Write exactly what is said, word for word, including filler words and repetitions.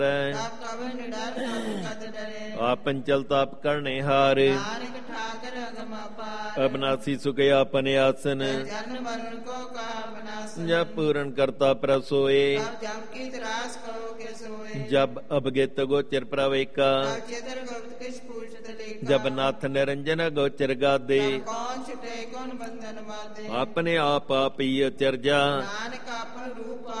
ਆਪਨ ਚਲ ਤਾਪ ਕਰਨੇ ਹਾਰ ਅਬਨਾਸੀ ਸੁਖ ਆਪਨ ਆਸਨ ਜਬ ਪੂਰਨ ਕਰਤਾ ਪ੍ਰਸੋਏ ਜਬ ਅਬਗਿਤ ਗੋਚਰ ਪ੍ਰਵੇਕਾ ਜਬ ਨਾਥ ਨਿਰੰਜਨ ਗੋਚਰ ਗਾਦੇ ਆਪਣੇ ਆਪ ਆਪੀ ਚਰਜਾ